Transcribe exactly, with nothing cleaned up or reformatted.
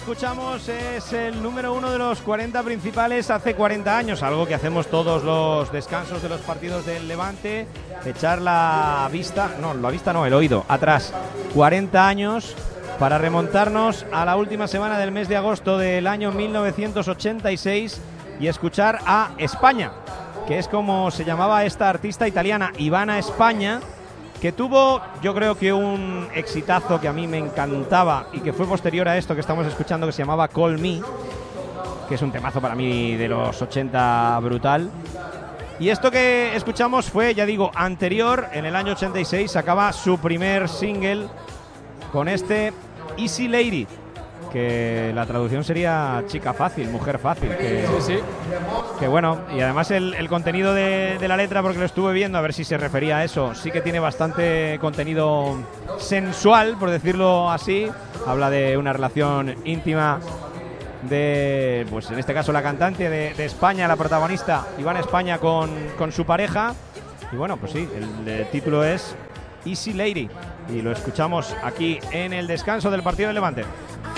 escuchamos es el número uno de los cuarenta principales hace cuarenta años, algo que hacemos todos los descansos de los partidos del Levante, echar la vista, no, la vista no, el oído, atrás, cuarenta años, para remontarnos a la última semana del mes de agosto del año mil novecientos ochenta y seis y escuchar a España, que es como se llamaba esta artista italiana, Ivana España, que tuvo, yo creo que un exitazo que a mí me encantaba y que fue posterior a esto que estamos escuchando, que se llamaba Call Me, que es un temazo para mí de los ochenta brutal. Y esto que escuchamos fue, ya digo, anterior, en el año ochenta y seis sacaba su primer single con este Easy Lady, que la traducción sería chica fácil, mujer fácil. Que, sí, sí. Que bueno, y además el, el contenido de, de la letra, porque lo estuve viendo a ver si se refería a eso, sí que tiene bastante contenido sensual, por decirlo así. Habla de una relación íntima de, pues en este caso la cantante de, de España, la protagonista, Ivana España, con, con su pareja. Y bueno, pues sí, el, el título es Easy Lady y lo escuchamos aquí en el descanso del partido del Levante.